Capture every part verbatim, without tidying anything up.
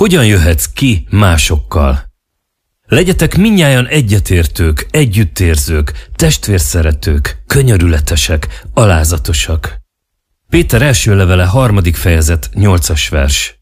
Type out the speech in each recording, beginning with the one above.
Hogyan jöhetsz ki másokkal? Legyetek mindnyájan egyetértők, együttérzők, testvérszeretők, könyörületesek, alázatosak. Péter első levele harmadik fejezet, nyolcas vers.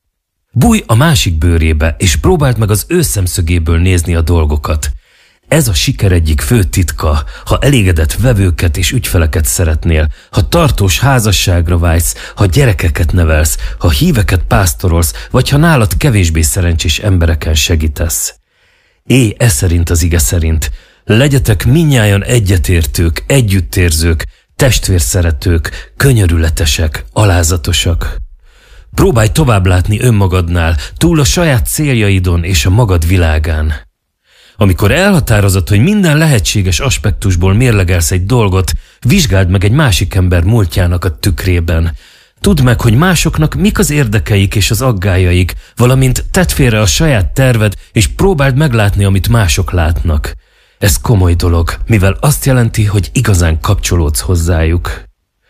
Bújj a másik bőrébe, és próbáld meg az ő szemszögéből nézni a dolgokat. Ez a siker egyik fő titka, ha elégedett vevőket és ügyfeleket szeretnél, ha tartós házasságra vágysz, ha gyerekeket nevelsz, ha híveket pásztorolsz, vagy ha nálad kevésbé szerencsés embereken segítesz. Élj e szerint az ige szerint. Legyetek mindnyájan egyetértők, együttérzők, testvérszeretők, könyörületesek, alázatosak. Próbálj tovább látni önmagadnál, túl a saját céljaidon és a magad világán. Amikor elhatározod, hogy minden lehetséges aspektusból mérlegelsz egy dolgot, vizsgáld meg egy másik ember múltjának a tükrében. Tudd meg, hogy másoknak mik az érdekeik és az aggájaik, valamint tedd félre a saját terved, és próbáld meglátni, amit mások látnak. Ez komoly dolog, mivel azt jelenti, hogy igazán kapcsolódsz hozzájuk.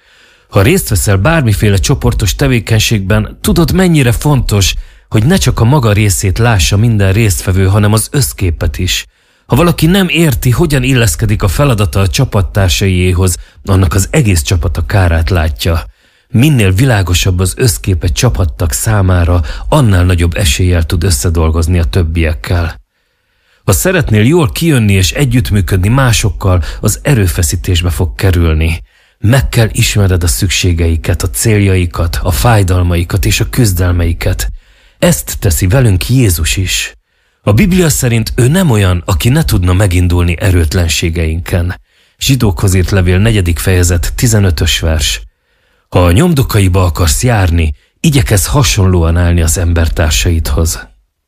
Ha részt veszel bármiféle csoportos tevékenységben, tudod, mennyire fontos, hogy ne csak a maga részét lássa minden résztvevő, hanem az összképet is. Ha valaki nem érti, hogyan illeszkedik a feladata a csapattársaiéhoz, annak az egész csapat a kárát látja. Minél világosabb az összkép egy csapattag számára, annál nagyobb eséllyel tud összedolgozni a többiekkel. Ha szeretnél jól kijönni és együttműködni másokkal, az erőfeszítésbe fog kerülni. Meg kell ismered a szükségeiket, a céljaikat, a fájdalmaikat és a küzdelmeiket. Ezt teszi velünk Jézus is. A Biblia szerint ő nem olyan, aki ne tudna megindulni erőtlenségeinken. Zsidókhoz írt levél negyedik fejezet, tizenötös vers. Ha a nyomdokaiba akarsz járni, igyekezz hasonlóan állni az embertársaidhoz.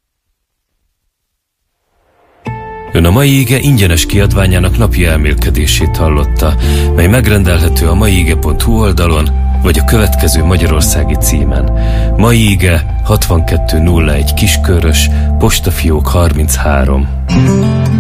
Ön a mai ige ingyenes kiadványának napi elmélkedését hallotta, mely megrendelhető a maiige pont hu oldalon, vagy a következő magyarországi címen. Mai ige hatvankettő nulla egy Kiskörös, postafiók harminchárom.